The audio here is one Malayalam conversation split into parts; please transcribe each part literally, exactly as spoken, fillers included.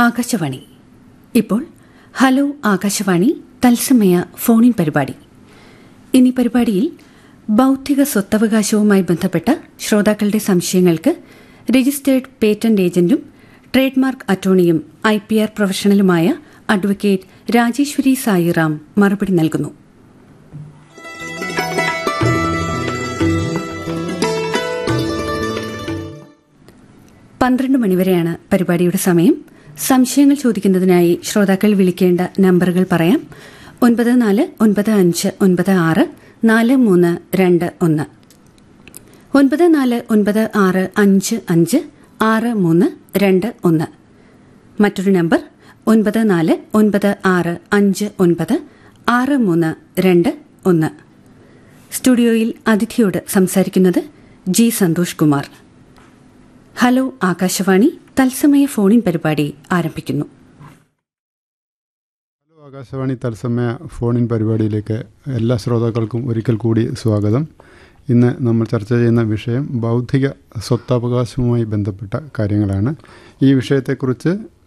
ആകാശവാണി. ഇപ്പോൾ ഹലോ ആകാശവാണി തത്സമയ ഫോണിൻ പരിപാടി. ഇനി പരിപാടിയിൽ ബൗദ്ധിക സ്വത്തവകാശവുമായി ബന്ധപ്പെട്ട ശ്രോതാക്കളുടെ സംശയങ്ങൾക്ക് registered patent ഏജന്റും trade mark അറ്റോർണിയും I P R പ്രൊഫഷണലുമായ advocate Rajeshwari Sairam മറുപടി നൽകുന്നു. പന്ത്രണ്ട് മണിവരെയാണ് പരിപാടിയുടെ സമയം. സംശയങ്ങൾ ചോദിക്കുന്നതിനായി ശ്രോതാക്കൾ വിളിക്കേണ്ട നമ്പറുകൾ പറയാം. ഒൻപത് നാല് ഒൻപത് അഞ്ച് ഒൻപത് ആറ് നാല് മൂന്ന് രണ്ട് ഒന്ന്, ഒൻപത് നാല് ഒൻപത് ആറ് അഞ്ച് അഞ്ച് ആറ് മൂന്ന് രണ്ട് ഒന്ന്. മറ്റൊരു നമ്പർ ഒൻപത് നാല് ഒൻപത് ആറ് അഞ്ച് ഒൻപത് ആറ് മൂന്ന് രണ്ട് ഒന്ന്. സ്റ്റുഡിയോയിൽ അതിഥിയോട് സംസാരിക്കുന്നത് ജി സന്തോഷ് കുമാർ. ഹലോ ആകാശവാണി തത്സമയ ഫോണിൻ പരിപാടി ആരംഭിക്കുന്നു. ഹലോ ആകാശവാണി തത്സമയ ഫോണിൻ പരിപാടിയിലേക്ക് എല്ലാ ശ്രോതാക്കൾക്കും ഒരിക്കൽ കൂടി സ്വാഗതം. ഇന്ന് നമ്മൾ ചർച്ച ചെയ്യുന്ന വിഷയം ബൗദ്ധിക സ്വത്തവകാശവുമായി ബന്ധപ്പെട്ട കാര്യങ്ങളാണ്. ഈ വിഷയത്തെക്കുറിച്ച്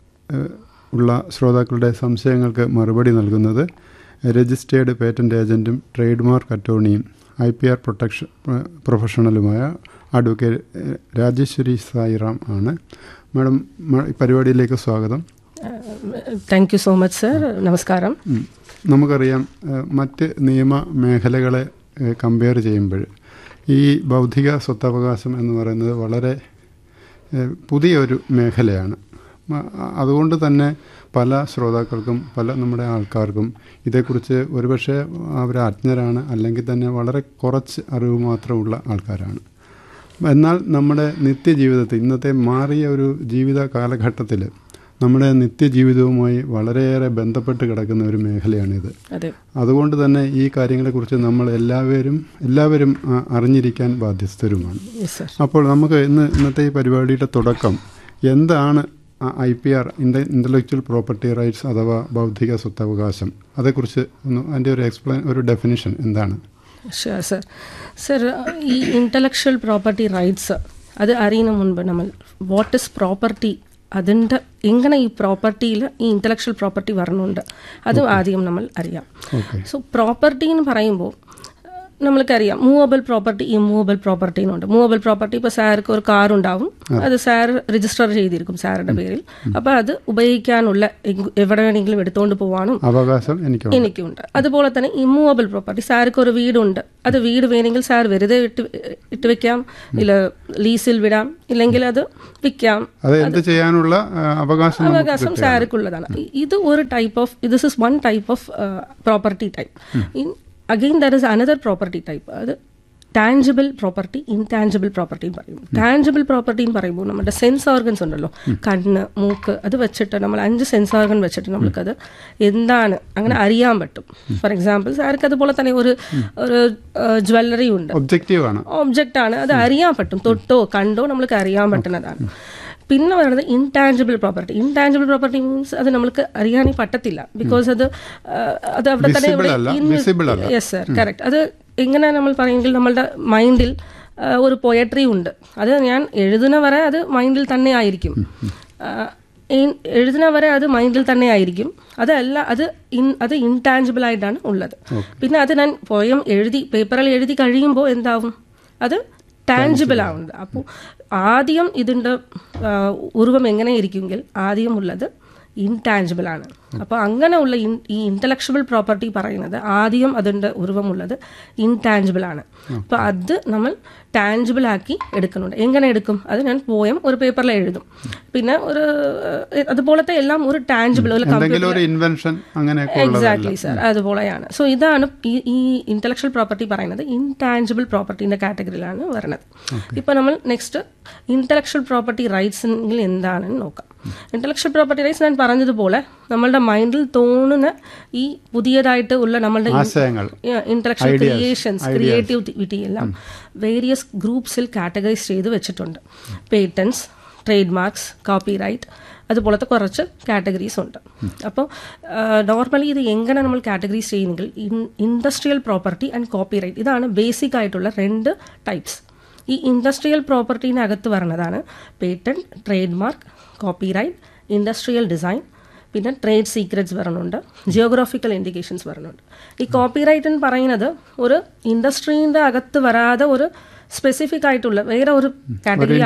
ഉള്ള ശ്രോതാക്കളുടെ സംശയങ്ങൾക്ക് മറുപടി നൽകുന്നത് registered patent ഏജന്റും trade mark അറ്റോർണിയും I P R protection പ്രൊഫഷണലുമായ advocate Rajeshwari Sairam ആണ്. മാഡം, പരിപാടിയിലേക്ക് സ്വാഗതം. Thank you so much sir. നമസ്കാരം. നമുക്കറിയാം, മറ്റ് നിയമ മേഖലകളെ കമ്പയർ ചെയ്യുമ്പോൾ ഈ ബൗദ്ധിക സ്വത്തവകാശം എന്ന് പറയുന്നത് വളരെ പുതിയൊരു മേഖലയാണ്. അതുകൊണ്ട് തന്നെ പല ശ്രോതാക്കൾക്കും പല നമ്മുടെ ആൾക്കാർക്കും ഇതേക്കുറിച്ച് ഒരുപക്ഷെ അവർ അജ്ഞരാണ്, അല്ലെങ്കിൽ തന്നെ വളരെ കുറച്ച് അറിവ് മാത്രമുള്ള ആൾക്കാരാണ്. എന്നാൽ നമ്മുടെ നിത്യജീവിതത്തിൽ, ഇന്നത്തെ മാറിയ ഒരു ജീവിത കാലഘട്ടത്തിൽ നമ്മുടെ നിത്യജീവിതവുമായി വളരെയേറെ ബന്ധപ്പെട്ട് കിടക്കുന്ന ഒരു മേഖലയാണിത്. അതുകൊണ്ട് തന്നെ ഈ കാര്യങ്ങളെക്കുറിച്ച് നമ്മൾ എല്ലാവരും എല്ലാവരും അറിഞ്ഞിരിക്കാൻ ബാധ്യസ്ഥരുമാണ്. അപ്പോൾ നമുക്ക് ഇന്ന് ഇന്നത്തെ ഈ പരിപാടിയുടെ തുടക്കം എന്താണ് I P R, intellectual property rights അഥവാ ബൗദ്ധിക സ്വത്തവകാശം, അതേക്കുറിച്ച് ഒന്ന് അതിൻ്റെ ഒരു എക്സ്പ്ലെയിൻ ഒരു ഡെഫിനിഷൻ എന്താണ്? Sure sir. സർ, ഈ ഇൻ്റലക്ച്വൽ പ്രോപ്പർട്ടി റൈറ്റ്സ് അത് അറിയുന്ന മുൻപ് നമ്മൾ വാട്ട് ഇസ് പ്രോപ്പർട്ടി, അതിൻ്റെ എങ്ങനെ ഈ പ്രോപ്പർട്ടിയിൽ ഈ ഇൻ്റലക്ച്വൽ പ്രോപ്പർട്ടി വരണുണ്ട് അത് ആദ്യം നമ്മൾ അറിയാം. സോ പ്രോപ്പർട്ടി എന്ന് പറയുമ്പോൾ നമ്മൾക്കറിയാം മൂവബിൾ പ്രോപ്പർട്ടി, ഇമ്മൂവബിൾ പ്രോപ്പർട്ടി എന്നുണ്ട്. മൂവബിൾ പ്രോപ്പർട്ടി ഇപ്പോൾ സാർക്ക് ഒരു കാർ ഉണ്ടാവും, അത് സാർ രജിസ്റ്റർ ചെയ്തിരിക്കും സാറിന്റെ പേരിൽ. അപ്പോൾ അത് ഉപയോഗിക്കാനുള്ള എവിടെ വേണമെങ്കിലും എടുത്തുകൊണ്ട് പോകാനും അവകാശം എനിക്കുണ്ട്. അതുപോലെ തന്നെ ഇമ്മൂവബിൾ പ്രോപ്പർട്ടി, സാർക്ക് ഒരു വീടുണ്ട്, അത് വീട് വേണമെങ്കിൽ സാർ വെറുതെ ഇട്ട് ഇട്ട് വെക്കാം, ഇല്ല ലീസിൽ വിടാം, ഇല്ലെങ്കിൽ അത് വിൽക്കാം. ചെയ്യാനുള്ള അവകാശം അവകാശം സാർക്കുള്ളതാണ്. ഇത് ഒരു type of this is one type of property type. Again, there is another property type. അത് ടാഞ്ചിബിൾ പ്രോപ്പർട്ടി, ഇൻടാഞ്ചിബിൾ പ്രോപ്പർട്ടി എന്ന് പറയും. ടാഞ്ചിബിൾ പ്രോപ്പർട്ടി എന്ന് പറയുമ്പോൾ നമ്മുടെ സെൻസ് ഓർഗൻസ് ഉണ്ടല്ലോ, കണ്ണ്, മൂക്ക്, അത് വെച്ചിട്ട് നമ്മൾ അഞ്ച് സെൻസ് ഓർഗൻ വെച്ചിട്ട് നമ്മൾക്കത് എന്താണ് അങ്ങനെ അറിയാൻ പറ്റും. ഫോർ എക്സാമ്പിൾ സാർക്ക് അതുപോലെ തന്നെ ഒരു ഒരു ജ്വല്ലറി ഉണ്ട്, ഒബ്ജക്റ്റ് ആണ്, അത് അറിയാൻ പറ്റും, തൊട്ടോ കണ്ടോ നമ്മൾക്ക് അറിയാൻ പറ്റുന്നതാണ്. പിന്നെ പറയുന്നത് intangible property. Intangible property means അത് നമ്മൾക്ക് അറിയാനേ പറ്റത്തില്ല, ബിക്കോസ് അത് അത് അവിടെ തന്നെ യെസ് സർ കറക്റ്റ്. അത് എങ്ങനെ നമ്മൾ പറയുമെങ്കിൽ നമ്മളുടെ മൈൻഡിൽ ഒരു പോയട്രി ഉണ്ട്, അത് ഞാൻ എഴുതുന്ന വരെ അത് മൈൻഡിൽ തന്നെ ആയിരിക്കും, എഴുതുന്ന വരെ അത് മൈൻഡിൽ തന്നെ ആയിരിക്കും. അതല്ല, അത് ഇൻ അത് ഇൻടാഞ്ചിബിൾ ആയിട്ടാണ് ഉള്ളത്. പിന്നെ അത് ഞാൻ പോയം എഴുതി പേപ്പറിൽ എഴുതി കഴിയുമ്പോൾ എന്താവും, അത് ടാഞ്ചിബിൾ ആവുന്നത്. അപ്പോൾ ആദ്യം ഇതിൻ്റെ ഉരുവം എങ്ങനെ ഇരിക്കുമെങ്കിൽ ആദ്യം ഉള്ളത് ഇൻടാഞ്ചിബിൾ ആണ്. അപ്പോൾ അങ്ങനെയുള്ള ഈ ഇൻ്റലക്ച്വൽ പ്രോപ്പർട്ടി പറയുന്നത് ആദ്യം അതിൻ്റെ ഉരുവമുള്ളത് ഇൻടാഞ്ചിബിൾ ആണ്. അപ്പോൾ അത് നമ്മൾ ടാഞ്ചിബിൾ ആക്കി എടുക്കുന്നുണ്ട്. എങ്ങനെ എടുക്കും, അത് ഞാൻ പോയം ഒരു പേപ്പറിൽ എഴുതും, പിന്നെ ഒരു അതുപോലത്തെ എല്ലാം ഒരു ടാഞ്ചിബിൾ എക്സാക്ട്ലി സാർ അതുപോലെയാണ്. സോ ഇതാണ് ഈ ഈ ഇൻ്റലക്ച്വൽ പ്രോപ്പർട്ടി പറയുന്നത് ഇൻടാഞ്ചിബിൾ പ്രോപ്പർട്ടീൻ്റെ കാറ്റഗറിയിലാണ് വരുന്നത്. ഇപ്പോൾ നമ്മൾ നെക്സ്റ്റ് ഇൻ്റലക്ച്വൽ പ്രോപ്പർട്ടി റൈറ്റ്സ് എന്താണെന്ന് നോക്കാം. ഇൻ്റലക്ച്വൽ പ്രോപ്പർട്ടി റൈറ്റ്സ് ഞാൻ പറഞ്ഞതുപോലെ നമ്മളുടെ മൈൻഡിൽ തോന്നുന്ന ഈ പുതിയതായിട്ട് ഉള്ള നമ്മളുടെ ഇന്റലക്ച്വൽ ക്രിയേഷൻസ്, ക്രിയേറ്റിവിറ്റി എല്ലാം വേരിയസ് ഗ്രൂപ്പ്സിൽ കാറ്റഗറൈസ് ചെയ്ത് വെച്ചിട്ടുണ്ട്. പേറ്റൻസ്, ട്രേഡ് മാർക്സ്, കോപ്പിറൈറ്റ്, അതുപോലത്തെ കുറച്ച് കാറ്റഗറീസ് ഉണ്ട്. അപ്പോൾ നോർമലി ഇത് എങ്ങനെ നമ്മൾ കാറ്റഗറൈസ് ചെയ്യുന്നെങ്കിൽ ഇൻഡസ്ട്രിയൽ പ്രോപ്പർട്ടി ആൻഡ് കോപ്പിറൈറ്റ്, ഇതാണ് ബേസിക് ആയിട്ടുള്ള രണ്ട് ടൈപ്സ്. ഈ ഇൻഡസ്ട്രിയൽ പ്രോപ്പർട്ടീനകത്ത് വരുന്നതാണ് patent, trade mark, copyright industrial design, പിന്നെ ട്രേഡ് സീക്രറ്റ്സ് വരണുണ്ട്, ജിയോഗ്രാഫിക്കൽ ഇൻഡിക്കേഷൻസ് വരണുണ്ട്. ഈ കോപ്പിറൈറ്റ് എന്ന് പറയുന്നത് ഒരു ഇൻഡസ്ട്രീൻ്റെ അകത്ത് വരാതെ ഒരു സ്പെസിഫിക് ആയിട്ടുള്ള വേറെ ഒരു കാറ്റഗറി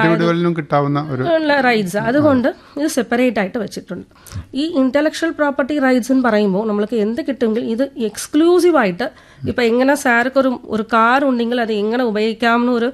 ഉള്ള റൈറ്റ്സ്, അതുകൊണ്ട് ഇത് സെപ്പറേറ്റ് ആയിട്ട് വെച്ചിട്ടുണ്ട്. ഈ ഇന്റലക്ച്വൽ പ്രോപ്പർട്ടി റൈറ്റ്സ് എന്ന് പറയുമ്പോൾ നമ്മൾക്ക് എന്ത് കിട്ടുമെങ്കിൽ ഇത് എക്സ്ക്ലൂസീവായിട്ട് ഇപ്പം എങ്ങനെ സാർക്ക് ഒരു ഒരു കാർ ഉണ്ടെങ്കിൽ അത് എങ്ങനെ ഉപയോഗിക്കാമെന്ന് ഒരു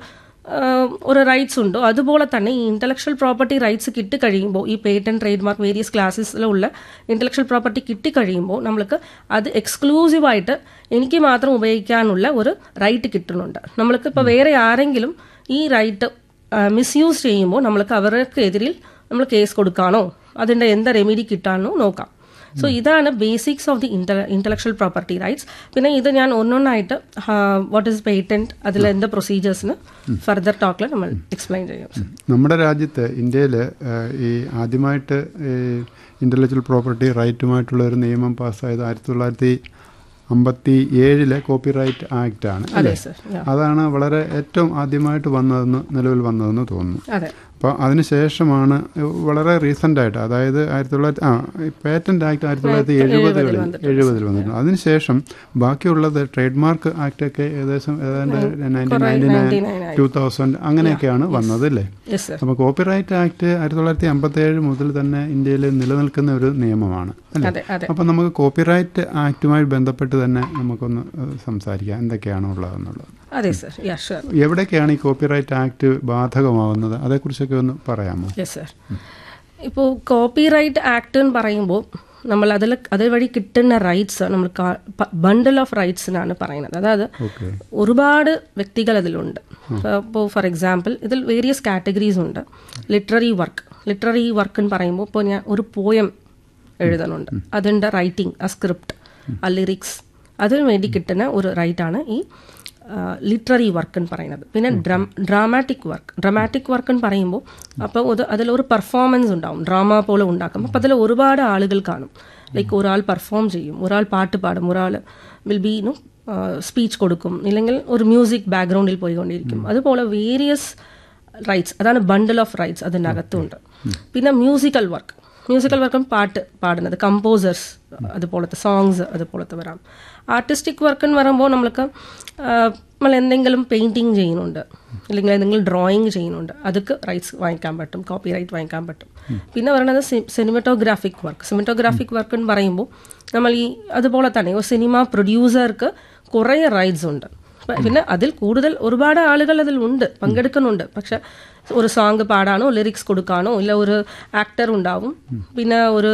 ഒരു റൈറ്റ്സ് ഉണ്ടോ അതുപോലെ തന്നെ ഈ ഇന്റലക്ച്വൽ പ്രോപ്പർട്ടി റൈറ്റ്സ് കിട്ടിക്കഴിയുമ്പോൾ ഈ പേറ്റന്റ്, ട്രേഡ് മാർക്ക്, വേരിയസ് ക്ലാസ്സിലുള്ള ഇന്റലക്ച്വൽ പ്രോപ്പർട്ടി കിട്ടിക്കഴിയുമ്പോൾ നമ്മൾക്ക് അത് എക്സ്ക്ലൂസീവായിട്ട് എനിക്ക് മാത്രം ഉപയോഗിക്കാനുള്ള ഒരു റൈറ്റ് കിട്ടുന്നുണ്ട്. നമ്മൾക്ക് ഇപ്പോൾ വേറെ ആരെങ്കിലും ഈ റൈറ്റ് മിസ്യൂസ് ചെയ്യുമ്പോൾ നമ്മൾക്ക് അവർക്കെതിരിൽ നമ്മൾ കേസ് കൊടുക്കാനോ അതിൻ്റെ എന്താ റെമിഡി കിട്ടാനോ നോക്കാം. സോ ഇതാണ് basics of the intellectual property rights. പിന്നെ ഇത് ഞാൻ ഒന്നൊന്നായിട്ട് വാട്ട് ഈസ് പേറ്റന്റ്, അതിൽ എന്താ പ്രൊസീജിയേഴ്സിന് ഫർദർ ടോക്കിൽ നമ്മൾ എക്സ്പ്ലെയിൻ ചെയ്യാം. നമ്മുടെ രാജ്യത്ത് ഇന്ത്യയിൽ ഈ ആദ്യമായിട്ട് ഇന്റലക്ച്വൽ പ്രോപ്പർട്ടി റൈറ്റുമായിട്ടുള്ള ഒരു നിയമം പാസ്സായത് ആയിരത്തി തൊള്ളായിരത്തി അമ്പത്തി ഏഴിലെ കോപ്പി റൈറ്റ് ആക്ട് ആണ്. അതാണ് വളരെ ഏറ്റവും ആദ്യമായിട്ട് വന്നതെന്ന് നിലവിൽ വന്നതെന്ന് തോന്നുന്നു. അപ്പോൾ അതിന് ശേഷമാണ് വളരെ റീസെൻ്റ് ആയിട്ട്, അതായത് ആയിരത്തി തൊള്ളായിരത്തി ആ പേറ്റന്റ് ആക്ട് ആയിരത്തി തൊള്ളായിരത്തി എഴുപതുകളിൽ എഴുപതിൽ വന്നിട്ടുണ്ട്. അതിനുശേഷം ബാക്കിയുള്ളത് ട്രേഡ് മാർക്ക് ആക്ട് ഒക്കെ ഏകദേശം ഏതാണ്ട് nineteen ninety nine two thousand അങ്ങനെയൊക്കെയാണ് വന്നത് അല്ലേ. അപ്പോൾ കോപ്പി റൈറ്റ് ആക്ട് ആയിരത്തി തൊള്ളായിരത്തി അമ്പത്തി ഏഴ് മുതൽ തന്നെ ഇന്ത്യയിൽ നിലനിൽക്കുന്ന ഒരു നിയമമാണ് അല്ലേ. അപ്പോൾ നമുക്ക് കോപ്പി റൈറ്റ് ആക്ടുമായി ബന്ധപ്പെട്ട് തന്നെ നമുക്കൊന്ന് സംസാരിക്കാം എന്തൊക്കെയാണോ ഉള്ളതെന്നുള്ളത്. അതെ സർ, യാ ഷുവർ. എവിടേക്കാണ് ഈ കോപ്പി റൈറ്റ് ആക്ട് ബാധകമാവുന്നത്, അതേക്കുറിച്ചൊക്കെ ഒന്ന് പറയാമോ? Yes sir. ഇപ്പോൾ കോപ്പി റൈറ്റ് ആക്ട് എന്ന് പറയുമ്പോൾ നമ്മൾ അതിൽ അതുവഴി കിട്ടുന്ന റൈറ്റ്സ് നമ്മൾ ബണ്ടിൽ ഓഫ് റൈറ്റ്സിനാണ് പറയുന്നത്. അതായത് ഒരുപാട് വ്യക്തികൾ അതിലുണ്ട്. ഇപ്പോൾ ഫോർ എക്സാമ്പിൾ ഇതിൽ വേരിയസ് കാറ്റഗറീസ് ഉണ്ട്. ലിറ്റററി വർക്ക് ലിറ്റററി വർക്ക് എന്ന് പറയുമ്പോൾ ഇപ്പോൾ ഞാൻ ഒരു പോയം എഴുതുന്നുണ്ട്, അതിൻ്റെ റൈറ്റിംഗ്, ആ സ്ക്രിപ്റ്റ്, ആ ലിറിക്സ്, അതിന് വേണ്ടി കിട്ടുന്ന ഒരു റൈറ്റാണ് ഈ ലിറ്റററി വർക്ക് എന്ന് പറയുന്നത്. പിന്നെ drum dramatic work dramatic work എന്ന് പറയുമ്പോൾ അപ്പോൾ അത് അതിലൊരു പെർഫോമൻസ് ഉണ്ടാവും, ഡ്രാമ പോലെ ഉണ്ടാക്കും. അപ്പോൾ അതിൽ ഒരുപാട് ആളുകൾ കാണും. ലൈക്ക് ഒരാൾ പെർഫോം ചെയ്യും, ഒരാൾ പാട്ട് പാടും, ഒരാൾ വിൽ ബി യു സ്പീച്ച് കൊടുക്കും, ഇല്ലെങ്കിൽ ഒരു മ്യൂസിക് ബാക്ക്ഗ്രൗണ്ടിൽ പോയിക്കൊണ്ടിരിക്കും. അതുപോലെ വേരിയസ് റൈറ്റ്സ്, അതാണ് ബണ്ടിൽ ഓഫ് റൈറ്റ്സ് അതിൻ്റെ അകത്തുണ്ട്. പിന്നെ മ്യൂസിക്കൽ വർക്ക് മ്യൂസിക്കൽ വർക്കും പാട്ട് പാടുന്നത്, കമ്പോസേഴ്സ്, അതുപോലത്തെ സോങ്സ് അതുപോലത്തെ വരാം. ആർട്ടിസ്റ്റിക് വർക്ക് എന്ന് പറയുമ്പോൾ നമ്മൾക്ക് നമ്മൾ എന്തെങ്കിലും പെയിൻറ്റിങ് ചെയ്യുന്നുണ്ട്, അല്ലെങ്കിൽ എന്തെങ്കിലും ഡ്രോയിങ് ചെയ്യുന്നുണ്ട്, അതൊക്കെ റൈറ്റ്സ് വാങ്ങിക്കാൻ പറ്റും, കോപ്പി റൈറ്റ് വാങ്ങിക്കാൻ പറ്റും. പിന്നെ പറയുന്നത് സിനിമറ്റോഗ്രാഫിക് വർക്ക് സിനിമറ്റോഗ്രാഫിക് വർക്ക് എന്ന് പറയുമ്പോൾ നമ്മൾ ഈ അതുപോലെ തന്നെ ഒരു സിനിമ പ്രൊഡ്യൂസർക്ക് കുറേ റൈറ്റ്സ് ഉണ്ട്. പിന്നെ അതിൽ കൂടുതൽ ഒരുപാട് ആളുകൾ അതിൽ ഉണ്ട്, പങ്കെടുക്കുന്നുണ്ട്. പക്ഷെ ഒരു സോങ് പാടാനോ ലിറിക്സ് കൊടുക്കാനോ ഇല്ല ഒരു ആക്ടർ ഉണ്ടാവും, പിന്നെ ഒരു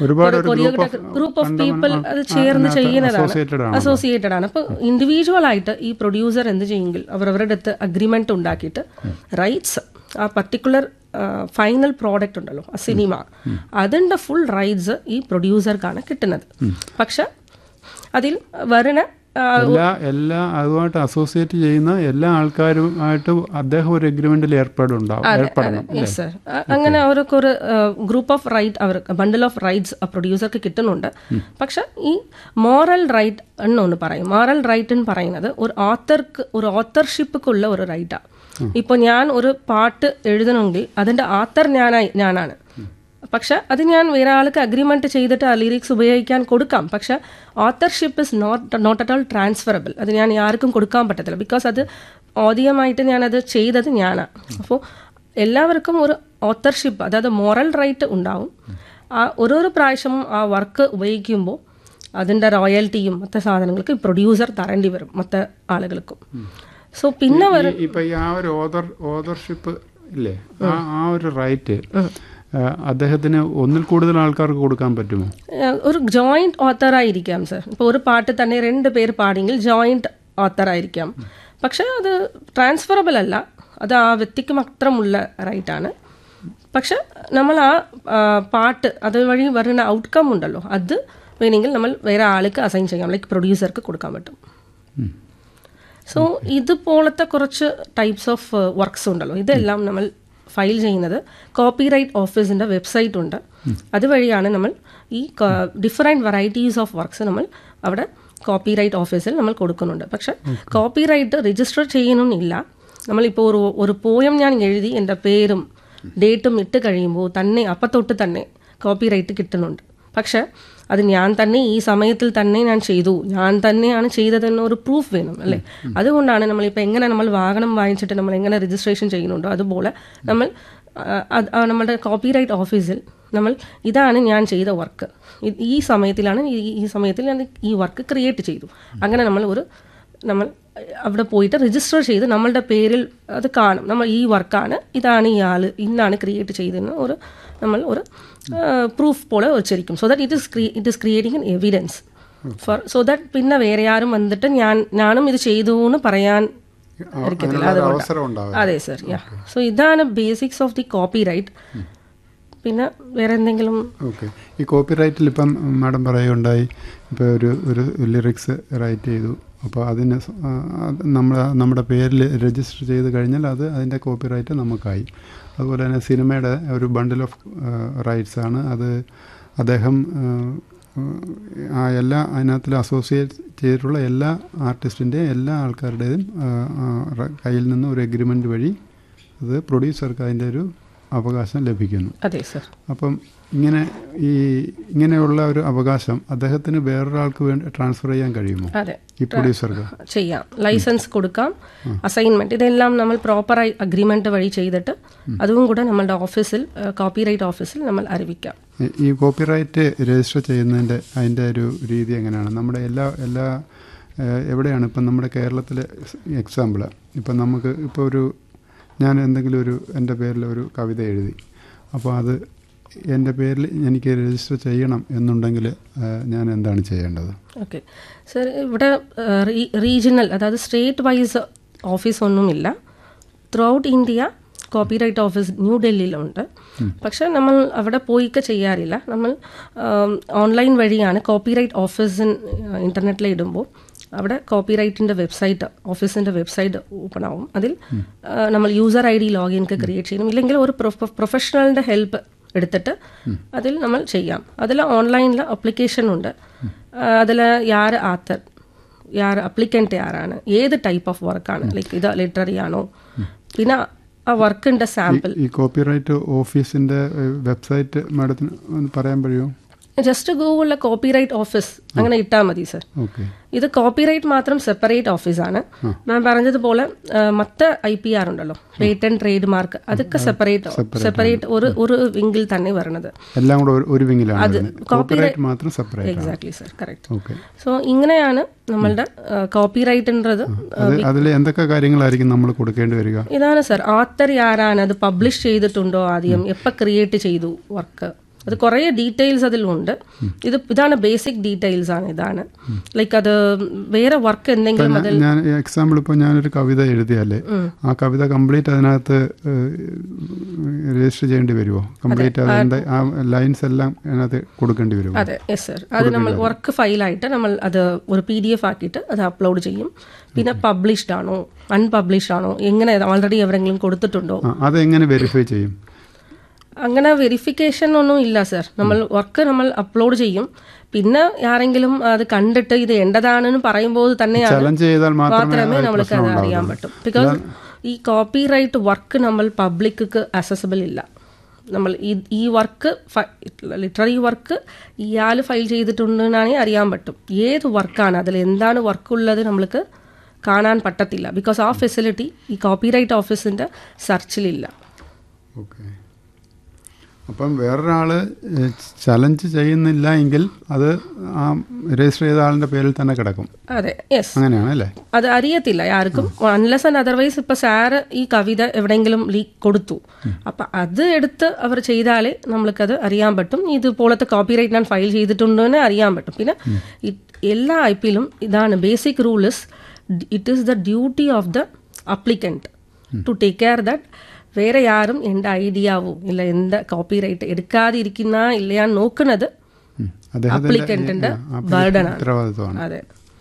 ഗ്രൂപ്പ് ഓഫ് പീപ്പിൾ അത് ചേർന്ന് ചെയ്യുന്നതാണ്, അസോസിയേറ്റഡ് ആണ്. അപ്പോൾ ഇൻഡിവിജ്വൽ ആയിട്ട് ഈ പ്രൊഡ്യൂസർ എന്ത് ചെയ്യുമെങ്കിൽ അവരവരുടെ അടുത്ത് അഗ്രിമെന്റ് ഉണ്ടാക്കിയിട്ട് റൈറ്റ്സ്, ആ പർട്ടിക്കുലർ ഫൈനൽ പ്രോഡക്റ്റ് ഉണ്ടല്ലോ ആ സിനിമ, അതിൻ്റെ ഫുൾ റൈറ്റ്സ് ഈ പ്രൊഡ്യൂസർക്കാണ് കിട്ടുന്നത്. പക്ഷെ അതിൽ വരുന്ന എല്ലാ എല്ലാ അതുമായിട്ട് അസോസിയേറ്റ് ചെയ്യുന്ന എല്ലാ ആൾക്കാരുമായിട്ട് അദ്ദേഹം ഒരു എഗ്രിമെന്റിൽ ഏർപ്പെടുണ്ടാവും. അങ്ങനെ അവർക്ക് ഒരു ഗ്രൂപ്പ് ഓഫ് റൈറ്റ്, അവർക്ക് ബണ്ടിൽ ഓഫ് റൈറ്റ്സ് പ്രൊഡ്യൂസർക്ക് കിട്ടുന്നുണ്ട്. പക്ഷെ ഈ മോറൽ റൈറ്റ് എന്നൊന്ന് പറയും. മോറൽ റൈറ്റ് എന്ന് പറയുന്നത് ഒരു ഓത്തർക്ക് ഒരു ഓത്തർഷിപ്പുക്കുള്ള ഒരു റൈറ്റാണ്. ഇപ്പൊ ഞാൻ ഒരു പാട്ട് എഴുതണമെങ്കിൽ അതിന്റെ ആത്തർ ഞാനായി ഞാനാണ്. പക്ഷെ അത് ഞാൻ വേറെ ആൾക്ക് അഗ്രിമെന്റ് ചെയ്തിട്ട് ആ ലിറിക്സ് ഉപയോഗിക്കാൻ കൊടുക്കാം. പക്ഷെ ഓത്തർഷിപ്പ് is not not at all transferable. അത് ഞാൻ ആർക്കും കൊടുക്കാൻ പറ്റത്തില്ല, ബിക്കോസ് അത് ആദ്യമായിട്ട് ഞാനത് ചെയ്തത് ഞാനാണ്. അപ്പോൾ എല്ലാവർക്കും ഒരു ഓത്തർഷിപ്പ്, അതായത് മോറൽ റൈറ്റ് ഉണ്ടാവും. ആ ഓരോരോ പ്രാവശ്യവും ആ വർക്ക് ഉപയോഗിക്കുമ്പോൾ അതിൻ്റെ റോയൽറ്റിയും മറ്റു സാധനങ്ങൾക്ക് പ്രൊഡ്യൂസർ തരേണ്ടി വരും മറ്റു ആളുകൾക്കും. സോ പിന്നെ വരും ഇപ്പം ഈ ആ ഒരു ഓതർ ഓതർഷിപ്പ് ഇല്ലേ, ആ ഒരു റൈറ്റ് അദ്ദേഹത്തിന് ഒന്നിൽ കൂടുതൽ ആൾക്കാർക്ക് കൊടുക്കാൻ പറ്റുമോ? ഒരു ജോയിന്റ് ഓത്തർ ആയിരിക്കാം സർ. ഇപ്പോൾ ഒരു പാട്ട് തന്നെ രണ്ട് പേര് പാടിയെങ്കിൽ ജോയിന്റ് ഓത്തർ ആയിരിക്കാം. പക്ഷെ അത് ട്രാൻസ്ഫറബിൾ അല്ല, അത് ആ വ്യക്തിക്ക് മാത്രമുള്ള റൈറ്റാണ്. പക്ഷെ നമ്മൾ ആ പാട്ട് അതുവഴി വരുന്ന ഔട്ട്കം ഉണ്ടല്ലോ, അത് വേണമെങ്കിൽ നമ്മൾ വേറെ ആൾക്ക് അസൈൻ ചെയ്യാം, ലൈക്ക് പ്രൊഡ്യൂസർക്ക് കൊടുക്കാൻ പറ്റും. സോ ഇതുപോലത്തെ കുറച്ച് ടൈപ്സ് ഓഫ് വർക്ക്സ് ഉണ്ടല്ലോ, ഇതെല്ലാം നമ്മൾ ഫയൽ ചെയ്യുന്നത് കോപ്പി റൈറ്റ് ഓഫീസിൻ്റെ വെബ്സൈറ്റ് ഉണ്ട്. അതുവഴിയാണ് നമ്മൾ ഈ ഡിഫറെൻറ്റ് വെറൈറ്റീസ് ഓഫ് വർക്ക്സ് നമ്മൾ അവിടെ കോപ്പി റൈറ്റ് ഓഫീസിൽ നമ്മൾ കൊടുക്കുന്നുണ്ട്. പക്ഷെ കോപ്പി റൈറ്റ് രജിസ്റ്റർ ചെയ്യണമെന്നില്ല. നമ്മളിപ്പോൾ ഒരു ഒരു പോയം ഞാൻ എഴുതി എൻ്റെ പേരും ഡേറ്റും ഇട്ട് കഴിയുമ്പോൾ തന്നെ അപ്പം തൊട്ട് തന്നെ കോപ്പിറൈറ്റ് കിട്ടുന്നുണ്ട്. പക്ഷെ അത് ഞാൻ തന്നെ ഈ സമയത്തിൽ തന്നെ ഞാൻ ചെയ്തു, ഞാൻ തന്നെയാണ് ചെയ്തതെന്ന് ഒരു പ്രൂഫ് വേണം അല്ലേ. അതുകൊണ്ടാണ് നമ്മളിപ്പോൾ എങ്ങനെ നമ്മൾ വാഹനം വാങ്ങിച്ചിട്ട് നമ്മൾ എങ്ങനെ രജിസ്ട്രേഷൻ ചെയ്യുന്നുണ്ടോ അതുപോലെ നമ്മൾ നമ്മുടെ കോപ്പിറൈറ്റ് ഓഫീസിൽ നമ്മൾ ഇതാണ് ഞാൻ ചെയ്ത വർക്ക്, ഈ സമയത്തിലാണ് ഈ സമയത്തിൽ ഞാൻ ഈ വർക്ക് ക്രിയേറ്റ് ചെയ്തു, അങ്ങനെ നമ്മൾ ഒരു നമ്മൾ അവിടെ പോയിട്ട് രജിസ്റ്റർ ചെയ്ത് നമ്മളുടെ പേരിൽ അത് കാണും, നമ്മൾ ഈ വർക്കാണ്, ഇതാണ് ഈ ആൾ ഇന്നാണ് ക്രിയേറ്റ് ചെയ്തതെന്ന് ഒരു നമ്മൾ ഒരു പ്രൂഫ് പോലെ വെച്ചിരിക്കും. So that it is it is creating N evidence four so that പിന്നെ വേറെ ആരും വന്നിട്ട് ഞാൻ ഞാനും ഇത് ചെയ്തു എന്ന് പറയാൻ ഇരിക്കത്തില്ല. അതുകൊണ്ട് അതെ സർ, യാ. സോ ഇതാണ് basics of the copy right. പിന്നെ വേറെ എന്തെങ്കിലും? ഓക്കെ, ഈ കോപ്പി റൈറ്റിൽ ഇപ്പം മാഡം പറയുകയുണ്ടായി, ഇപ്പോൾ ഒരു ഒരു ലിറിക്സ് റൈറ്റ് ചെയ്തു, അപ്പോൾ അതിന് നമ്മൾ നമ്മുടെ പേരിൽ രജിസ്റ്റർ ചെയ്ത് കഴിഞ്ഞാൽ അത് അതിൻ്റെ കോപ്പി റൈറ്റ് നമുക്കായി. അതുപോലെ തന്നെ സിനിമയുടെ ഒരു ബണ്ടിൽ ഓഫ് റൈറ്റ്സ് ആണ് അത്. അദ്ദേഹം ആ എല്ലാ അതിനകത്തിൽ അസോസിയേറ്റ് ചെയ്തിട്ടുള്ള എല്ലാ ആർട്ടിസ്റ്റിൻ്റെയും എല്ലാ ആൾക്കാരുടേതും കയ്യിൽ നിന്ന് ഒരു എഗ്രിമെൻ്റ് വഴി അത് പ്രൊഡ്യൂസർക്ക് അതിൻ്റെ ഒരു അവകാശം ലഭിക്കുന്നു. അതെ സർ. അപ്പം ഇങ്ങനെ ഈ ഇങ്ങനെയുള്ള ഒരു അവകാശം അദ്ദേഹത്തിന് വേറൊരാൾക്ക് വേണ്ടി ട്രാൻസ്ഫർ ചെയ്യാൻ കഴിയുമോ? അതെ, ഈ പ്രൊഡ്യൂസർക്ക് ചെയ്യാം. ലൈസൻസ് കൊടുക്കാം, അസൈൻമെന്റ്, ഇതെല്ലാം നമ്മൾ പ്രോപ്പറായി അഗ്രിമെന്റ് വഴി ചെയ്തിട്ട് അതും കൂടെ നമ്മളുടെ ഓഫീസിൽ കോപ്പിറൈറ്റ് ഓഫീസിൽ നമ്മൾ അറിയിക്കാം. ഈ കോപ്പിറൈറ്റ് രജിസ്റ്റർ ചെയ്യുന്നതിൻ്റെ അതിൻ്റെ ഒരു രീതി എങ്ങനെയാണ്? നമ്മുടെ എല്ലാ എല്ലാ എവിടെയാണ് ഇപ്പം നമ്മുടെ കേരളത്തിലെ എക്സാമ്പിൾ, ഇപ്പം നമുക്ക് ഇപ്പോൾ ഒരു ഞാൻ എന്തെങ്കിലും ഒരു എൻ്റെ പേരിൽ ഒരു കവിത എഴുതി, അപ്പോൾ അത് എൻ്റെ പേരിൽ എനിക്ക് രജിസ്റ്റർ ചെയ്യണം എന്നുണ്ടെങ്കിൽ ഞാൻ എന്താണ് ചെയ്യേണ്ടത്? ഓക്കെ സർ, ഇവിടെ റീജിയണൽ അതായത് സ്റ്റേറ്റ് വൈസ് ഓഫീസ് ഒന്നുമില്ല. Through out India copyright office ന്യൂഡൽഹിയിലുണ്ട്. പക്ഷെ നമ്മൾ അവിടെ പോയിക്കെ ചെയ്യാറില്ല. നമ്മൾ ഓൺലൈൻ വഴിയാണ് കോപ്പിറൈറ്റ് ഓഫീസ് ഇൻ്റർനെറ്റിൽ ഇടുമ്പോൾ അവിടെ കോപ്പിറൈറ്റിൻ്റെ വെബ്സൈറ്റ് ഓഫീസിൻ്റെ വെബ്സൈറ്റ് ഓപ്പൺ ആവും. അതിൽ നമ്മൾ യൂസർ ഐ ഡി ലോഗിൻ ഒക്കെ ക്രിയേറ്റ് ചെയ്യണം, ഇല്ലെങ്കിൽ ഒരു പ്രൊഫഷണലിൻ്റെ ഹെൽപ്പ് എടുത്തിട്ട് അതിൽ നമ്മൾ ചെയ്യാം. അതിൽ ഓൺലൈനിൽ അപ്ലിക്കേഷൻ ഉണ്ട്. അതിൽ യാർ ആത്തർ, യാർ അപ്ലിക്കൻ്റ് ആരാണ്, ഏത് ടൈപ്പ് ഓഫ് വർക്കാണ്, ലൈക്ക് ഇത് ലിറ്റററി ആണോ, പിന്നെ ആ വർക്കിൻ്റെ സാമ്പിൾ. ഈ കോപ്പിറൈറ്റ് ഓഫീസിൻ്റെ വെബ്സൈറ്റ് മാഡത്തിന് ഒന്ന് പറയാൻ കഴിയുമോ? ജസ്റ്റ് ഗൂഗിളിലെ കോപ്പിറൈറ്റ് ഓഫീസ് അങ്ങനെ ഇട്ടാൽ മതി സർ. ഇത് കോപ്പിറൈറ്റ് മാത്രം സെപ്പറേറ്റ് ഓഫീസാണ്. ഞാൻ പറഞ്ഞതുപോലെ മറ്റ് ഐ പി ആർ ഉണ്ടല്ലോ, പേറ്റന്റ് ട്രേഡ് മാർക്ക്, അതൊക്കെ സെപ്പറേറ്റ് സെപ്പറേറ്റ് ഒരു ഒരു വിങ്ങിൽ തന്നെ വരണത്. എല്ലാം കൂടെ ഒരു വിങ്ങിലാണ്. അത് കോപ്പിറൈറ്റ് മാത്രം separate. Exactly sir, correct. So ഇങ്ങനെയാണ് നമ്മളുടെ കോപ്പിറൈറ്റിൻ്റെത്. അതിൽ എന്തൊക്കെ കാര്യങ്ങളായിരിക്കും നമ്മൾ കൊടുക്കേണ്ടി വരിക? ഇതാണ് സർ, ആത്തർ ആരാണ്, അത് പബ്ലിഷ് ചെയ്തിട്ടുണ്ടോ, ആദ്യം എപ്പോൾ ക്രിയേറ്റ് ചെയ്തു വർക്ക്, അത് കുറേ ഡീറ്റെയിൽസ് അതിലുണ്ട്. ഇത് ഇതാണ് ബേസിക് ഡീറ്റെയിൽസ് ആണ്. ഇതാണ് ലൈക്ക് അത് വേറെ വർക്ക് എന്തെങ്കിലും അതിൽ. ഞാൻ എക്സാമ്പിൾ ഇപ്പോൾ ഞാനൊരു കവിത എഴുതിയാലേ ആ കവിത കംപ്ലീറ്റ് അതിനകത്ത് രജിസ്റ്റർ ചെയ്യേണ്ടി വരുമോ? കംപ്ലീറ്റ് അതിൻ്റെ ആ ലൈൻസ് എല്ലാം അതിനകത്ത് കൊടുക്കേണ്ടി വരുമോ? അതെ, യെസ് സർ. അത് നമ്മൾ വർക്ക് ഫയലായിട്ട് നമ്മൾ അത് ഒരു പി ഡി എഫ് ആക്കിയിട്ട് അത് അപ്ലോഡ് ചെയ്യും. പിന്നെ പബ്ലിഷ്ഡ് ആണോ അൺപബ്ലിഷ്ഡ് ആണോ, എങ്ങനെ ഓൾറെഡി എവിടെയെങ്കിലും കൊടുത്തിട്ടുണ്ടോ, അതെങ്ങനെ വെരിഫൈ ചെയ്യും? അങ്ങനെ വെരിഫിക്കേഷൻ ഒന്നും ഇല്ല സർ. നമ്മൾ വർക്ക് നമ്മൾ അപ്ലോഡ് ചെയ്യും, പിന്നെ ആരെങ്കിലും അത് കണ്ടിട്ട് ഇത് എന്റേതാണെന്ന് പറയുമ്പോൾ തന്നെയാണ് മാത്രമേ നമ്മൾക്ക് അത് അറിയാൻ പറ്റും. ബിക്കോസ് ഈ കോപ്പി റൈറ്റ് വർക്ക് നമ്മൾ പബ്ലിക്ക് അക്സസിബിൾ ഇല്ല. നമ്മൾ ഈ ഈ വർക്ക് ലിറ്റററി വർക്ക് ഇയാൾ ഫയൽ ചെയ്തിട്ടുണ്ടെന്നാണെങ്കിൽ അറിയാൻ പറ്റും. ഏത് വർക്കാണ്, അതിൽ എന്താണ് വർക്കുള്ളത് നമ്മൾക്ക് കാണാൻ പറ്റത്തില്ല. ബിക്കോസ് ആ ഫെസിലിറ്റി ഈ കോപ്പിറൈറ്റ് ഓഫീസിൻ്റെ സെർച്ചിലില്ല. ഓക്കെ, അപ്പം വേറൊരാൾ ചലഞ്ച് ചെയ്യുന്നില്ല എങ്കിൽ അത് ആ രജിസ്റ്റർ ചെയ്ത ആളിന്റെ പേരിൽ തന്നെ കിടക്കും. അതെ, യെസ്, അങ്ങനെയാണ് അല്ലേ? അത് അറിയത്തില്ല ആർക്കും, അൺലെസ് ആൻഡ് അതർവൈസ്. ഇപ്പൊ സാറ് ഈ കവിത എവിടെയെങ്കിലും ലീക്ക് കൊടുത്തു, അപ്പൊ അത് എടുത്ത് അവർ ചെയ്താലേ നമ്മൾക്കത് അറിയാൻ പറ്റും. ഇതുപോലത്തെ കോപ്പിറൈറ്റ് ഞാൻ ഫയൽ ചെയ്തിട്ടുണ്ടെന്ന് അറിയാൻ പറ്റും. പിന്നെ എല്ലാ ഐ പിയിലും ഇതാണ് basic rule is it is the duty of the applicant to take care that വേറെ ആരും എൻ്റെ ഐഡിയാവോ ഇല്ല എൻ്റെ കോപ്പിറൈറ്റ് എടുക്കാതിരിക്കുന്ന ഇല്ലയാൻ നോക്കുന്നത് അപ്ലിക്കന്റിന്റെ ബർഡൻ ആണ്. അതെ,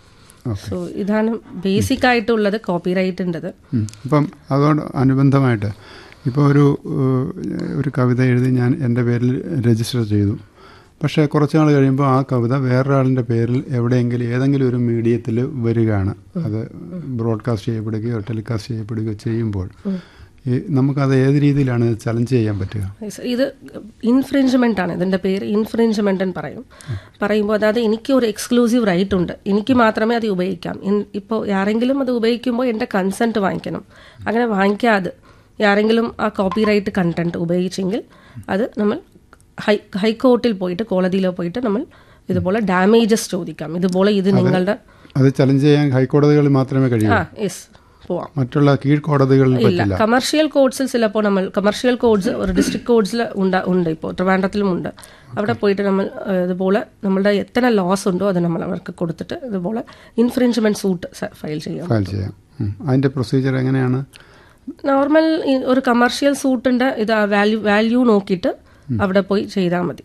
സോ ഇതാണ് ബേസിക് ആയിട്ടുള്ളത് കോപ്പിറൈറ്റിൻ്റെത്. അപ്പം അതോട് അനുബന്ധമായിട്ട് ഇപ്പോൾ ഒരു ഒരു കവിത എഴുതി ഞാൻ എൻ്റെ പേരിൽ രജിസ്റ്റർ ചെയ്തു. പക്ഷേ കുറച്ച് നാൾ കഴിയുമ്പോൾ ആ കവിത വേറൊരാളിൻ്റെ പേരിൽ എവിടെയെങ്കിലും ഏതെങ്കിലും ഒരു മീഡിയത്തിൽ വരികയാണ്. അത് ബ്രോഡ്കാസ്റ്റ് ചെയ്യപ്പെടുകയോ ടെലികാസ്റ്റ് ചെയ്യപ്പെടുകയോ ചെയ്യുമ്പോൾ ഈ നമുക്കത് ഏത് രീതിയിലാണ് ചലഞ്ച് ചെയ്യാൻ പറ്റുക? ഇത് ഇൻഫ്രിഞ്ച്മെൻ്റ് ആണ്, ഇതിൻ്റെ പേര് ഇൻഫ്രിഞ്ച്മെൻ്റ് എന്ന് പറയും. പറയുമ്പോൾ അതായത് എനിക്ക് ഒരു എക്സ്ക്ലൂസീവ് റൈറ്റ് ഉണ്ട്, എനിക്ക് മാത്രമേ അത് ഉപയോഗിക്കാം. ഇപ്പോൾ ആരെങ്കിലും അത് ഉപയോഗിക്കുമ്പോൾ എൻ്റെ കൺസെൻറ്റ് വാങ്ങിക്കണം. അങ്ങനെ വാങ്ങിക്കാതെ ആരെങ്കിലും ആ കോപ്പി റൈറ്റ് കണ്ടന്റ് ഉപയോഗിച്ചെങ്കിൽ അത് നമ്മൾ ഹൈ ഹൈക്കോർട്ടിൽ പോയിട്ട് കോടതിയിലോ പോയിട്ട് നമ്മൾ ഇതുപോലെ ഡാമേജസ് ചോദിക്കാം. ഇതുപോലെ ഇത് നിങ്ങളുടെ അത് ചലഞ്ച് ചെയ്യാൻ ഹൈക്കോടതികളിൽ മാത്രമേ കഴിയൂ. ആ യെസ് പോവാം. മറ്റുള്ള കീഴ്ക്കോടതികളിൽ ഇല്ല. കമേഴ്ഷ്യൽ കോഡ്സിൽ ചിലപ്പോൾ നമ്മൾ കമേഴ്ഷ്യൽ കോഡ്സ് ഒരു ഡിസ്ട്രിക്ട് കോഡ്സിൽ ഉണ്ട് ഉണ്ട് ഇപ്പോൾ ട്രിവാൻഡ്രത്തിലും ഉണ്ട്. അവിടെ പോയിട്ട് നമ്മൾ ഇതുപോലെ നമ്മളുടെ എത്ര ലോസ് ഉണ്ടോ അത് നമ്മൾ അവർക്ക് കൊടുത്തിട്ട് ഇതുപോലെ ഇൻഫ്രിഞ്ച്മെന്റ് സൂട്ട് ഫയൽ ചെയ്യാം. ഫയൽ ചെയ്യാം. അതിന്റെ പ്രൊസീജിയർ എങ്ങനെയാണ്? നോർമൽ ഒരു കമേഴ്ഷ്യൽ സൂട്ടിന്റെ ഇത് വാല്യൂ വാല്യൂ നോക്കിയിട്ട് അവിടെ പോയി ചെയ്താൽ മതി.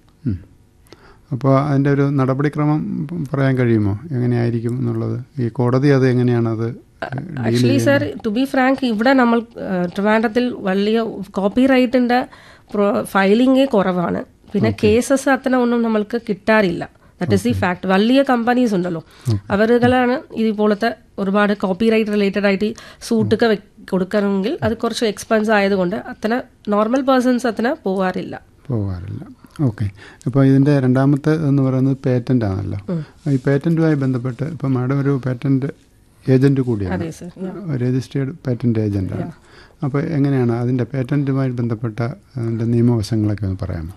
അപ്പോൾ അതിൻ്റെ ഒരു നടപടിക്രമം പറയാൻ കഴിയുമോ, എങ്ങനെയായിരിക്കും എന്നുള്ളത്? ഈ കോടതി അത് എങ്ങനെയാണ് അത്? Actually sir, to be frank, ഇവിടെ നമ്മൾ ട്രിവാൻഡ്രത്തിൽ വലിയ കോപ്പി റൈറ്റിന്റെ ഫയലിംഗേ കുറവാണ്. പിന്നെ കേസസ് അത്ര ഒന്നും നമ്മൾക്ക് കിട്ടാറില്ല. That is the fact. വലിയ കമ്പനീസ് ഉണ്ടല്ലോ, അവരുകളാണ് ഇതുപോലത്തെ ഒരുപാട് കോപ്പി റൈറ്റ് റിലേറ്റഡ് ആയിട്ട് സൂട്ടൊക്കെ കൊടുക്കണമെങ്കിൽ അത് കുറച്ച് എക്സ്പെൻസ് ആയതുകൊണ്ട് അത്ര നോർമൽ പേഴ്സൺസ് അത്ര പോവാറില്ല പോവാറില്ല ഓക്കെ. അപ്പോൾ ഇതിൻ്റെ രണ്ടാമത്തെ എന്ന് പറയുന്നത് പേറ്റന്റ് ആണല്ലോ. ഈ പേറ്റന്റുമായി ബന്ധപ്പെട്ട് ഇപ്പോൾ മാഡം ഒരു പേറ്റന്റ് ഏജന്റ് കൂടിയാണ്, രജിസ്റ്റേർഡ് പേറ്റന്റ് ഏജന്റാണ്. അപ്പോൾ എങ്ങനെയാണ് അതിൻ്റെ പേറ്റന്റുമായി ബന്ധപ്പെട്ട അതിൻ്റെ നിയമവശങ്ങളൊക്കെ ഒന്ന് പറയാമോ?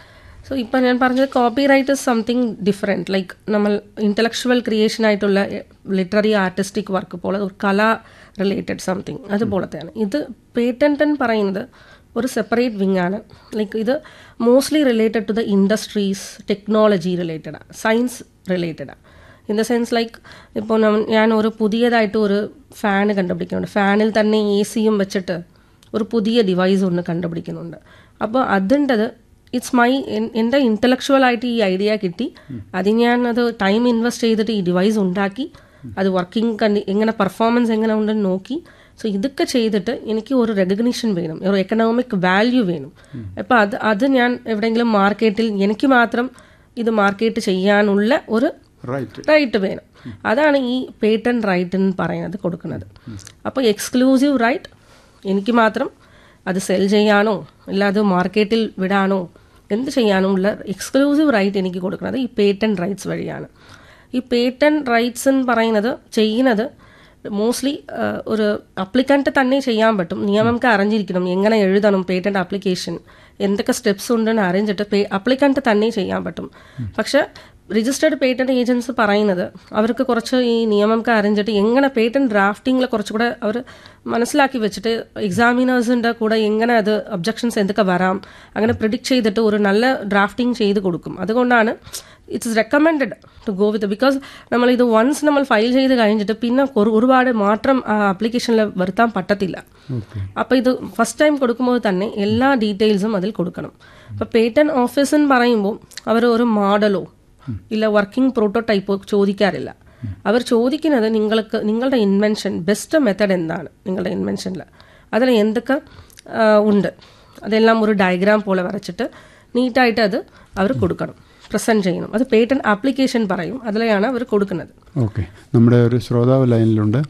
സോ ഇപ്പം ഞാൻ പറഞ്ഞത് copy write is something different. Like നമ്മൾ ഇൻ്റലക്ച്വൽ ക്രിയേഷൻ ആയിട്ടുള്ള ലിറ്റററി ആർട്ടിസ്റ്റിക് വർക്ക് പോലെ ഒരു കല റിലേറ്റഡ് സംതിങ് അതുപോലത്തെയാണ്. ഇത് പേറ്റന്റ് എന്ന് പറയുന്നത് ഒരു സെപ്പറേറ്റ് വിങ് ആണ്. ലൈക്ക് ഇത് mostly related to the industries, technology റിലേറ്റഡാണ്, science റിലേറ്റഡാണ്. In the sense like ഇപ്പോൾ ഞാൻ ഒരു പുതിയതായിട്ട് ഒരു ഫാന് കണ്ടുപിടിക്കുന്നുണ്ട്, ഫാനിൽ തന്നെ എ സിയും വെച്ചിട്ട് ഒരു പുതിയ ഡിവൈസ് ഒന്ന് കണ്ടുപിടിക്കുന്നുണ്ട്. അപ്പോൾ അതിൻ്റെത് ഇറ്റ്സ് മൈ എൻ്റെ ഇൻ്റലക്ച്വലായിട്ട് ഈ ഐഡിയ കിട്ടി, അത് ഞാൻ അത് ടൈം ഇൻവെസ്റ്റ് ചെയ്തിട്ട് ഈ ഡിവൈസ് ഉണ്ടാക്കി അത് വർക്കിംഗ് കണ്ടി എങ്ങനെ പെർഫോമൻസ് എങ്ങനെ ഉണ്ടെന്ന് നോക്കി. സോ ഇതൊക്കെ ചെയ്തിട്ട് എനിക്ക് ഒരു റെക്കഗ്നീഷൻ വേണം, ഒരു എക്കണോമിക് വാല്യൂ വേണം. അപ്പോൾ അത് അത് ഞാൻ എവിടെയെങ്കിലും മാർക്കറ്റിൽ എനിക്ക് മാത്രം ഇത് മാർക്കറ്റ് ചെയ്യാനുള്ള ഒരു റൈറ്റ് വേണം. അതാണ് ഈ പേറ്റന്റ് റൈറ്റ് എന്ന് പറയുന്നത് കൊടുക്കുന്നത്. അപ്പോൾ എക്സ്ക്ലൂസീവ് റൈറ്റ് എനിക്ക് മാത്രം അത് സെൽ ചെയ്യാനോ അല്ലാതെ മാർക്കറ്റിൽ വിടാനോ എന്ത് ചെയ്യാനോ ഉള്ള എക്സ്ക്ലൂസീവ് റൈറ്റ് എനിക്ക് കൊടുക്കുന്നത് ഈ പേറ്റന്റ് റൈറ്റ്സ് വഴിയാണ്. ഈ പേറ്റന്റ് റൈറ്റ്സ് എന്ന് പറയുന്നത് ചെയ്യുന്നത് മോസ്റ്റ്ലി ഒരു അപ്ലിക്കൻറ്റ് തന്നെ ചെയ്യാൻ പറ്റും. നിയമമൊക്കെ അറിഞ്ഞിരിക്കണം, എങ്ങനെ എഴുതണം പേറ്റന്റ് ആപ്ലിക്കേഷൻ, എന്തൊക്കെ സ്റ്റെപ്സ് ഉണ്ടെന്ന് അറിഞ്ഞിട്ട് അപ്ലിക്കൻറ്റ് തന്നെ ചെയ്യാൻ പറ്റും. പക്ഷെ രജിസ്റ്റേർഡ് പേറ്റന്റ് ഏജൻസ് പറയുന്നത് അവർക്ക് കുറച്ച് ഈ നിയമമൊക്കെ അറിഞ്ഞിട്ട് എങ്ങനെ പേറ്റന്റ് ഡ്രാഫ്റ്റിങ്ങിൽ കുറച്ചുകൂടെ അവർ മനസ്സിലാക്കി വെച്ചിട്ട് എക്സാമിനേഴ്സിൻ്റെ കൂടെ എങ്ങനെ അത് ഒബ്ജക്ഷൻസ് എന്തൊക്കെ വരാം അങ്ങനെ പ്രിഡിക്റ്റ് ചെയ്തിട്ട് ഒരു നല്ല ഡ്രാഫ്റ്റിംഗ് ചെയ്ത് കൊടുക്കും. അതുകൊണ്ടാണ് it's recommended to go with. Because നമ്മൾ ഇത് വൺസ് നമ്മൾ ഫയൽ ചെയ്ത് കഴിഞ്ഞിട്ട് പിന്നെ ഒരുപാട് മാറ്റം ആ ആപ്ലിക്കേഷനിൽ വരുത്താൻ പറ്റത്തില്ല. അപ്പോൾ ഇത് ഫസ്റ്റ് ടൈം കൊടുക്കുമ്പോൾ തന്നെ എല്ലാ ഡീറ്റെയിൽസും അതിൽ കൊടുക്കണം. അപ്പോൾ പേറ്റന്റ് ഓഫീസ് എന്ന് പറയുമ്പോൾ അവർ ഒരു മോഡലോ ഇല്ല വർക്കിംഗ് പ്രോട്ടോടൈപ്പോ ചോദിക്കാറില്ല. അവർ ചോദിക്കുന്നത് നിങ്ങൾക്ക് നിങ്ങളുടെ ഇൻവെൻഷൻ ബെസ്റ്റ് മെത്തഡ് എന്താണ്, നിങ്ങളുടെ ഇൻവെൻഷനിൽ അതിൽ എന്തൊക്കെ ഉണ്ട് അതെല്ലാം ഒരു ഡയഗ്രാം പോലെ വരച്ചിട്ട് നീറ്റായിട്ട് അത് അവർ കൊടുക്കണം, പ്രസന്റ് ചെയ്യണം. അത് പേറ്റന്റ് ആപ്ലിക്കേഷൻ പറയും, അതിലെയാണ് അവർ കൊടുക്കുന്നത്. ഓക്കെ, നമ്മുടെ ഒരു ശ്രോതാവ് ലൈനിലുണ്ട്.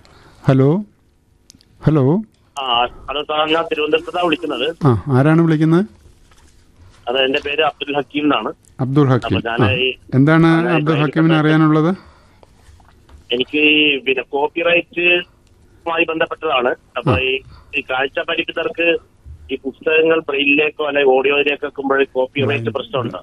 ഹലോ ഹലോ ഹലോ സാർ, ഞാൻ തിരുവനന്തപുരത്താണ് വിളിക്കുന്നത്. ആ, ആരാണ് വിളിക്കുന്നത്? അത് എന്റെ പേര് അബ്ദുൽ ഹക്കീം എന്നാണ്. അബ്ദുൽ ഹക്കീം, എന്താണ് അബ്ദുൽ ഹക്കീമിന് അറിയാനുള്ളത്? എനിക്ക് പിന്നെ കോപ്പിറൈറ്റുമായി ബന്ധപ്പെട്ടതാണ്. അപ്പൊ ഈ കാഴ്ച പരിമിതർക്ക് ഈ പുസ്തകങ്ങൾ ബ്രെയിലിലേക്കോ അല്ലെങ്കിൽ ഓഡിയോയിലേക്കോ വെക്കുമ്പോൾ കോപ്പിറൈറ്റ് പ്രശ്നമുണ്ടോ?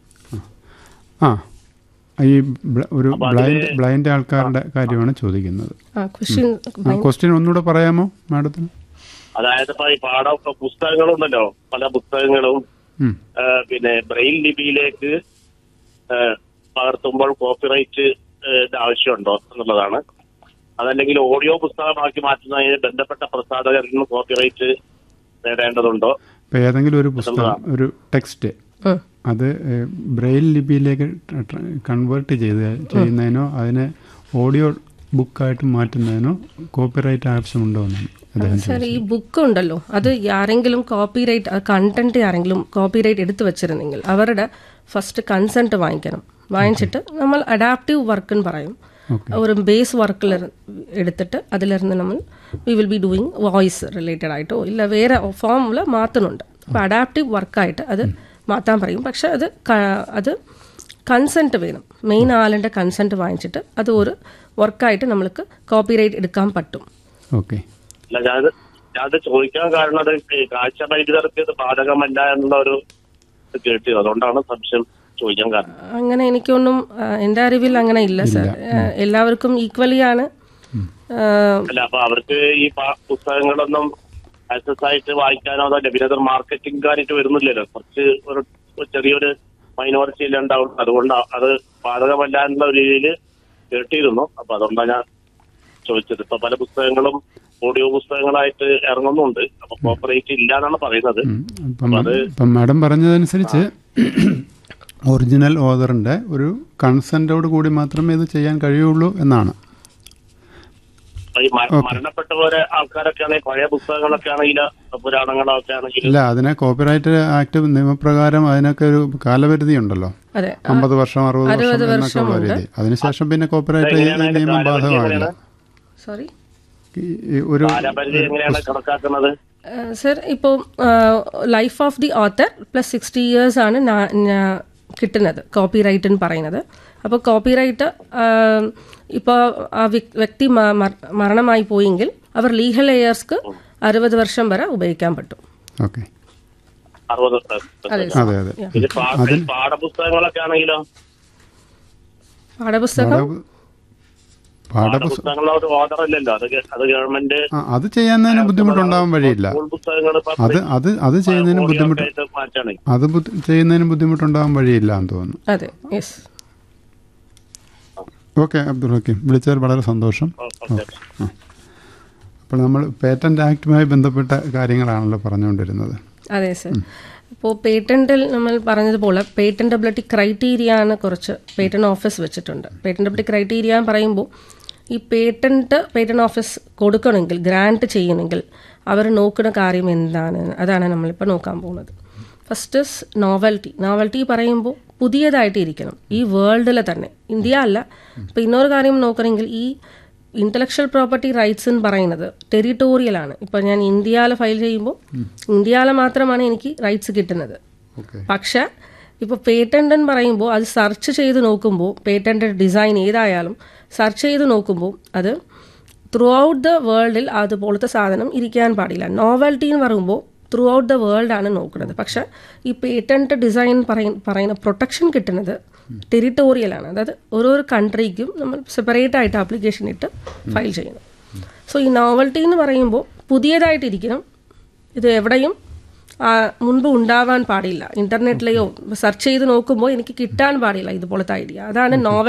ആ, ഈ ഒരു ബ്ലൈൻഡ് ബ്ലൈൻഡ് ആൾക്കാരുടെ കാര്യമാണ് ചോദിക്കുന്നത്. ക്വസ്റ്റ്യൻ ഒന്നുകൂടെ പറയാമോ മാഡത്തിന്? അതായത് ഇപ്പൊ ഈ പാഠ പുസ്തകങ്ങളുണ്ടല്ലോ, പല പുസ്തകങ്ങളും പിന്നെ ബ്രെയിൽ ലിപിയിലേക്ക് പകർത്തുമ്പോൾ കോപ്പിറൈറ്റ് ആവശ്യമുണ്ടോ എന്നുള്ളതാണ്. അതല്ലെങ്കിൽ ഓഡിയോ പുസ്തകമാക്കി മാറ്റുന്നതിന് ബന്ധപ്പെട്ട പ്രസാധകരിൽ നിന്ന് കോപ്പിറൈറ്റ് നേടേണ്ടതുണ്ടോ? ഇപ്പൊ ഏതെങ്കിലും ഒരു പുസ്തകം, ഒരു ടെക്സ്റ്റ് അത് ബ്രെയിൽ ലിപിയിലേക്ക് കൺവേർട്ട് ചെയ്ത് ചെയ്യുന്നതിനോ അതിനെ ഓഡിയോ ബുക്കായിട്ട് മാറ്റുന്നതിനോ കോപ്പിറൈറ്റ് ആവശ്യമുണ്ടോ എന്നാണ്. സാർ, ഈ ബുക്ക് ഉണ്ടല്ലോ, അത് ആരെങ്കിലും കോപ്പിറൈറ്റ് കണ്ടന്റ് ആരെങ്കിലും കോപ്പിറൈറ്റ് എടുത്തു വെച്ചിരുന്നെങ്കിൽ അവരുടെ ഫസ്റ്റ് കൺസെന്റ് വാങ്ങിക്കണം. വാങ്ങിച്ചിട്ട് നമ്മൾ അഡാപ്റ്റീവ് വർക്ക് എന്ന് പറയും. ഒരു ബേസ് വർക്കിൽ എടുത്തിട്ട് അതിലിരുന്ന് നമ്മൾ we will be doing voice related ആയിട്ടോ ഇല്ല വേറെ ഫോമിൽ മാറ്റുന്നുണ്ട്. അപ്പോൾ അഡാപ്റ്റീവ് വർക്കായിട്ട് അത് മാറ്റാൻ പറയും. പക്ഷെ അത് അത് കൺസെൻറ്റ് വേണം, മെയിൻ ആളിൻ്റെ കൺസെൻറ്റ് വാങ്ങിച്ചിട്ട് അത് ഒരു വർക്കായിട്ട് നമ്മൾക്ക് കോപ്പിറൈറ്റ് എടുക്കാൻ പറ്റും. ഓക്കെ. അല്ല ഞാനത് ഞാനത് ചോദിക്കാൻ കാരണം അത് കാഴ്ച വൈദ്യുതർക്ക് ഇത് ബാധകമല്ല എന്നുള്ള ഒരു കേട്ടു, അതുകൊണ്ടാണ് സംശയം ചോദിക്കാൻ കാരണം. അങ്ങനെ എനിക്കൊന്നും എൻ്റെ അറിവിൽ അങ്ങനെ ഇല്ല സർ. എല്ലാവർക്കും ഈക്വലി ആണ്. അല്ല അപ്പൊ അവർക്ക് ഈ പുസ്തകങ്ങളൊന്നും ആക്സസ് ആയിട്ട് വായിക്കാനോ അതല്ല, പിന്നെ അത് മാർക്കറ്റിംഗുകാരായിട്ട് വരുന്നില്ലല്ലോ, കുറച്ച് ഒരു ചെറിയൊരു മൈനോറിറ്റിയിൽ ഉണ്ടാവും. അതുകൊണ്ട് അത് ബാധകമല്ല എന്നുള്ള ഒരു രീതിയിൽ കേട്ടിരുന്നു. അപ്പൊ അതുകൊണ്ടാണ് ഞാൻ ചോദിച്ചത്. ഇപ്പൊ പല പുസ്തകങ്ങളും ഓഡിയോ പുസ്തകങ്ങളായിട്ട് ഇറങ്ങുന്നുണ്ട്, അപ്പൊ കോപ്പറേറ്റ് ഇല്ല എന്നാണ് പറയുന്നത്. ഇപ്പം മാഡം പറഞ്ഞതനുസരിച്ച് ഒറിജിനൽ ഓതറിന്റെ ഒരു കൺസെന്റോട് കൂടി മാത്രമേ ഇത് ചെയ്യാൻ കഴിയുള്ളൂ എന്നാണ്. ഈ മരണപ്പെട്ടവരെ ആൾക്കാരൊക്കെ ആണെങ്കിൽ പഴയ പുസ്തകങ്ങളൊക്കെ ആണെങ്കിൽ പുരാണങ്ങളൊക്കെ ആണെങ്കിൽ ഇല്ല, അതിനെ കോപ്പിറൈറ്റ് ആക്ട് നിയമപ്രകാരം അതിനൊക്കെ ഒരു കാലപരിധി ഉണ്ടല്ലോ, അമ്പത് വർഷം അറുപത് വർഷം എന്നൊക്കെ ഉള്ള രീതി. അതിനുശേഷം പിന്നെ കോപ്പിറൈറ്റ് നിയമം ബാധകമാകില്ല. സോറി ഒരു എങ്ങനെയാണ് കണക്കാക്കുന്നത് സർ? ഇപ്പോൾ life of the author plus sixty years ആണ് കിട്ടുന്നത് കോപ്പിറൈറ്റ് എന്ന് പറയുന്നത്. അപ്പോൾ കോപ്പിറൈറ്റ് ഇപ്പോൾ ആ വ്യക്തി മരണമായി പോയെങ്കിൽ അവർ ലീഗൽ എയേഴ്സ്ക്ക് അറുപത് വർഷം വരെ ഉപയോഗിക്കാൻ പറ്റും. ഓക്കെ. പാഠപുസ്തകങ്ങളൊക്കെ ആണെങ്കിലോ? പാഠപുസ്തകം പാഠപുസ്തകങ്ങളോട് ഓർഡർ ഇല്ലല്ലോ, അത് അത് ഗവൺമെന്റ് അത് ചെയ്യുന്നതിന് ബുദ്ധിമുട്ടുണ്ടാവാൻ വഴിയില്ല. അത് അത് അത് ചെയ്യുന്നതിന് ബുദ്ധിമുട്ട് അത് ചെയ്യുന്നതിന് ബുദ്ധിമുട്ടുണ്ടാവാൻ വഴിയില്ല എന്ന് തോന്നുന്നു. അതെ. യെസ്. ഓക്കെ അബ്ദുൾ ഹക്കീം, വിളിച്ചതിൽ വളരെ സന്തോഷം. അപ്പോൾ നമ്മൾ പേറ്റന്റ് ആക്ടുമായി ബന്ധപ്പെട്ട കാര്യങ്ങളാണല്ലോ പറഞ്ഞുകൊണ്ടിരുന്നത്. അതെ സർ. ഇപ്പോൾ പേറ്റന്റിൽ നമ്മൾ പറഞ്ഞതുപോലെ പേറ്റന്റബിലിറ്റി ക്രൈറ്റീരിയ ആണ് കുറച്ച് പേറ്റന്റ് ഓഫീസ് വെച്ചിട്ടുണ്ട്. പേറ്റന്റബിലിറ്റി ക്രൈറ്റീരിയ എന്ന് പറയുമ്പോൾ ഈ പേറ്റന്റ് പേറ്റന്റ് ഓഫീസ് കൊടുക്കണമെങ്കിൽ ഗ്രാൻറ്റ് ചെയ്യണമെങ്കിൽ അവർ നോക്കുന്ന കാര്യം എന്താണ്, അതാണ് നമ്മളിപ്പോൾ നോക്കാൻ പോകുന്നത്. First is novelty. നോവൽറ്റി പറയുമ്പോൾ പുതിയതായിട്ട് ഇരിക്കണം, ഈ വേൾഡിൽ തന്നെ, ഇന്ത്യ അല്ല. ഇപ്പോൾ ഇന്നൊരു കാര്യം നോക്കണമെങ്കിൽ ഈ ഇന്റലക്ച്വൽ പ്രോപ്പർട്ടി റൈറ്റ്സ് എന്ന് പറയുന്നത് ടെറിട്ടോറിയലാണ്. ഇപ്പോൾ ഞാൻ ഇന്ത്യയിൽ ഫയൽ ചെയ്യുമ്പോൾ ഇന്ത്യയിൽ മാത്രമാണ് എനിക്ക് റൈറ്റ്സ് കിട്ടുന്നത്. പക്ഷെ ഇപ്പോൾ പേറ്റന്റ് എന്ന് പറയുമ്പോൾ അത് സെർച്ച് ചെയ്ത് നോക്കുമ്പോൾ പേറ്റന്റ് ഡിസൈൻ ഏതായാലും സെർച്ച് ചെയ്ത് നോക്കുമ്പോൾ അത് ത്രൂ ഔട്ട് ദ വേൾഡിൽ അതുപോലത്തെ സാധനം ഇരിക്കാൻ പാടില്ല. നോവൽറ്റി എന്ന് പറയുമ്പോൾ ത്രൂ ഔട്ട് ദ വേൾഡ് ആണ് നോക്കുന്നത്. പക്ഷെ ഈ പേറ്റന്റ് ഡിസൈൻ പറയുന്ന പ്രൊട്ടക്ഷൻ കിട്ടുന്നത് ടെറിട്ടോറിയലാണ്. അതായത് ഓരോരോ കൺട്രിക്കും നമ്മൾ സെപ്പറേറ്റ് ആയിട്ട് ആപ്ലിക്കേഷൻ ഇട്ട് ഫയൽ ചെയ്യണം. സോ ഈ നോവൽറ്റി എന്ന് പറയുമ്പോൾ പുതിയതായിട്ടിരിക്കണം, ഇത് എവിടെയും മുൻപ് ഉണ്ടാവാൻ പാടില്ല. ഇന്റർനെറ്റിലെയോ സെർച്ച് ചെയ്ത് നോക്കുമ്പോൾ എനിക്ക് കിട്ടാൻ പാടില്ല ഇതുപോലത്തെ ഐഡിയ. അതാണ് നോവൽ